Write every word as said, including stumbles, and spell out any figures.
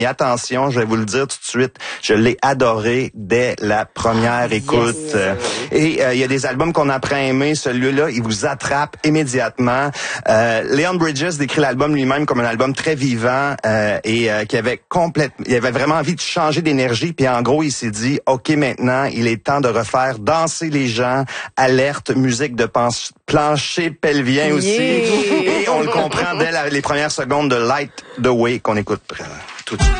Et attention, je vais vous le dire tout de suite, je l'ai adoré dès la première ah, écoute. Yes. Et il euh, y a des albums qu'on apprend à aimer. Celui-là, il vous attrape immédiatement. Euh, Leon Bridges décrit l'album lui-même comme un album très vivant euh, et euh, qui avait complètement, il avait vraiment envie de changer d'énergie. Puis en gros, il s'est dit, ok, maintenant, il est temps de refaire danser les gens. Alerte, musique de pan- plancher pelvien aussi. Yeah. Et on le comprend dès la, les premières secondes de Light the Way qu'on écoute euh, tout de suite.